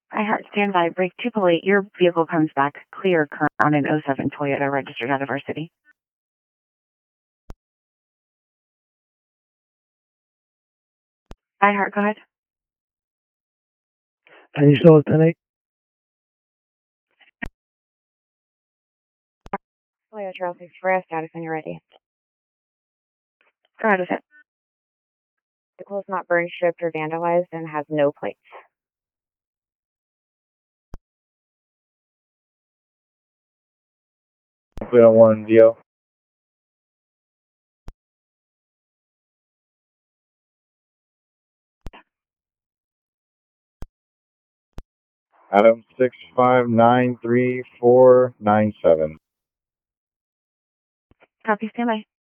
I heart standby. Break 2 Your vehicle comes back clear current on an '07 Toyota registered out of our city. I heart, go ahead. Can you slow it down? Toyota Trail 6 Express, status when you're ready. Go ahead with it. The vehicle is not burned, stripped, or vandalized and has no plates. 301 VO. Adam 6593497. Copy, standby.